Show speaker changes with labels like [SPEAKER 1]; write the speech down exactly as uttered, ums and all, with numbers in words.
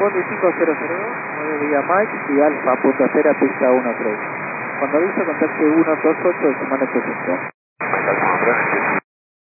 [SPEAKER 1] Bondi cinco cero cero dos, nueve vía Mike y Alfa, punta cera, pista uno tres. Cuando aviso, contacte uno dos ocho de Semana ochocientos.